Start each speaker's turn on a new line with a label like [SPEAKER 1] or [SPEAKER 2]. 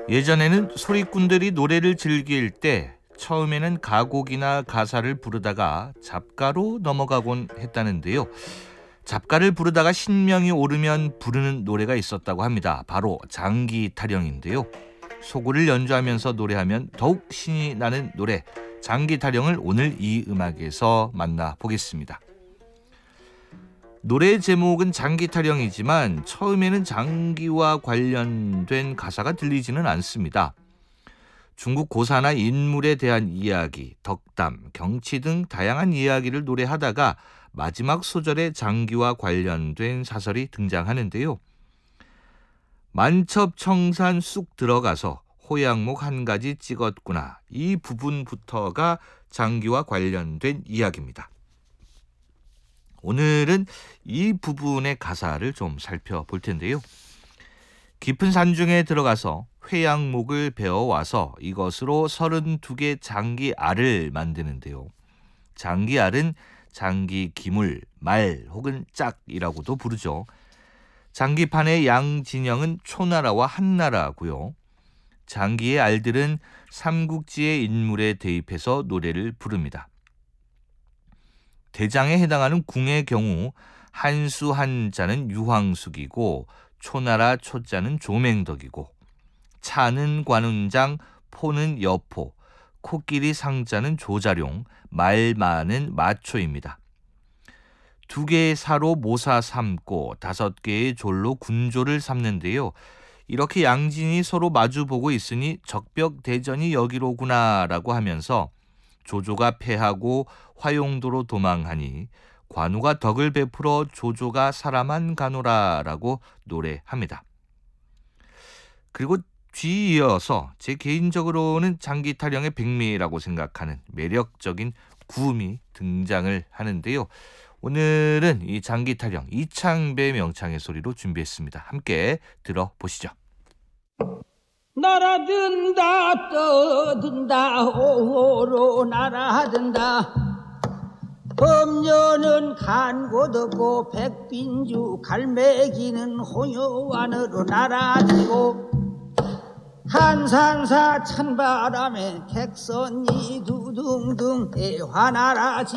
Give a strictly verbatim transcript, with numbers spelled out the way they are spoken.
[SPEAKER 1] 예전에는 소리꾼들이 노래를 즐길 때 처음에는 가곡이나 가사를 부르다가 잡가로 넘어가곤 했다는데요. 잡가를 부르다가 신명이 오르면 부르는 노래가 있었다고 합니다. 바로 장기타령인데요. 소구를 연주하면서 노래하면 더욱 신이 나는 노래, 장기타령을 오늘 이 음악에서 만나보겠습니다. 노래 제목은 장기타령이지만 처음에는 장기와 관련된 가사가 들리지는 않습니다. 중국 고사나 인물에 대한 이야기, 덕담, 경치 등 다양한 이야기를 노래하다가 마지막 소절에 장기와 관련된 사설이 등장하는데요. 만첩청산 쑥 들어가서 호양목 한 가지 찍었구나. 이 부분부터가 장기와 관련된 이야기입니다. 오늘은 이 부분의 가사를 좀 살펴볼 텐데요. 깊은 산중에 들어가서 회양목을 베어와서 이것으로 서른두 개 장기알을 만드는데요. 장기알은 장기 기물, 말 혹은 짝이라고도 부르죠. 장기판의 양진영은 초나라와 한나라고요. 장기의 알들은 삼국지의 인물에 대입해서 노래를 부릅니다. 대장에 해당하는 궁의 경우 한수 한자는 유황숙이고 초나라 초자는 조맹덕이고 차는 관운장, 포는 여포, 코끼리 상자는 조자룡, 말마는 마초입니다. 두 개의 사로 모사 삼고 다섯 개의 졸로 군조를 삼는데요. 이렇게 양진이 서로 마주보고 있으니 적벽대전이 여기로구나라고 하면서 조조가 패하고 화용도로 도망하니 관우가 덕을 베풀어 조조가 사람한 가노라라고 노래합니다. 그리고 뒤이어서 제 개인적으로는 장기타령의 백미라고 생각하는 매력적인 구음이 등장을 하는데요. 오늘은 이 장기타령 이창배 명창의 소리로 준비했습니다. 함께 들어보시죠.
[SPEAKER 2] 날아든다 떠든다 오로 날아든다 범녀는 간곳 없고 백빈주 갈매기는 홍요안으로 날아들고 한산사 찬바람에 객선이 두둥둥 대화나라지